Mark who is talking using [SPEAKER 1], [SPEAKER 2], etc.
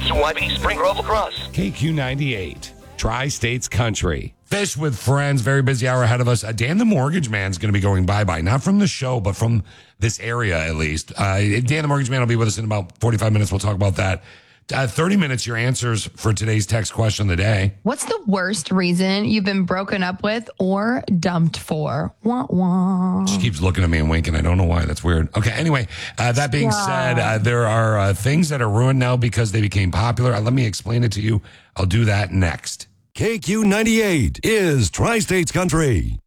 [SPEAKER 1] It's YB Spring Grove Lacrosse.
[SPEAKER 2] KQ98, Tri-States Country. Fish with Friends, very busy hour ahead of us. Dan the Mortgage Man's going to be going bye-bye, not from the show, but from this area at least. Dan the Mortgage Man will be with us in about 45 minutes. We'll talk about that. 30 minutes, your answers for today's text question of the day.
[SPEAKER 3] What's the worst reason you've been broken up with or dumped for? Wah, wah.
[SPEAKER 2] She keeps looking at me and winking. I don't know why. That's weird. Okay, anyway, that being said, there are things that are ruined now because they became popular. Let me explain it to you. I'll do that next.
[SPEAKER 4] KQ98 is Tri-States Country.